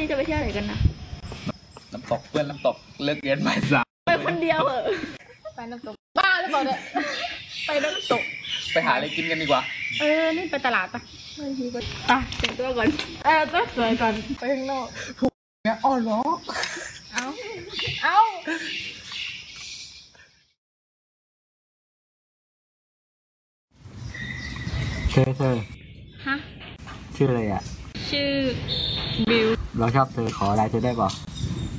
นี้จะไปเที่ยวไหนกันนะน้ำตกเพื่อนน้ำตกเลิกเรียนบ่ายสามไปคนเดียวเหรอไปน้ำตกบ้าหรือเปล่าเนี่ยไปน้ำตกไปหาอะไรกินกันดีกว่านี่ไปตลาดปะไม่ทีก็แต่งตัวก่อนต้องสวยก่อนไปข้างนอกเนี่ยอ้อล้อเอาเธอฮะชื่ออะไรอ่ะชื่อบิวเราชอบเธอขออะไรเธอได้ป่ะ